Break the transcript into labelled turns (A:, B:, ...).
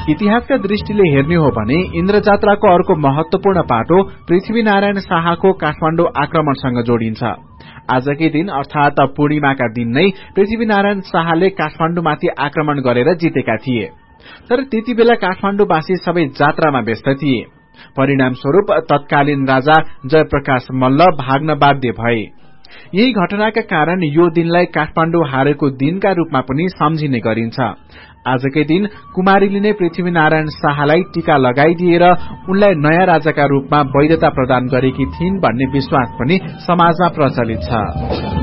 A: इतिहासका दृष्टिले हेर्ने हो भने इन्द्रजात्राको अर्को महत्वपूर्ण पाटो पृथ्वीनारायण शाहको काठमाडौँ आक्रमणसँग जोडिन्छ। आजकै दिन अर्थात पूर्णिमाका दिन नै पृथ्वीनारायण शाहले काठमाडौँमाथि आक्रमण गरेर जितेका थिए। तर त्यति बेला काठमाडौँवासी सबै जात्रामा व्यस्त थिए। परिणामस्वरूप तत्कालीन राजा जयप्रकाश मल्ल भाग्न बाध्य भए। यही घटनाका कारण यो दिनलाई काठमाडौँ हारेको दिनका रूपमा पनि सम्झिने गरिन्छ। आजकै दिन कुमारीले नै पृथ्वीनारायण शाहलाई टीका लगाइदिएर उनलाई नयाँ राजाका रूपमा वैधता प्रदान गरेकी थिइन् भन्ने विश्वास पनि समाजमा प्रचलित छ।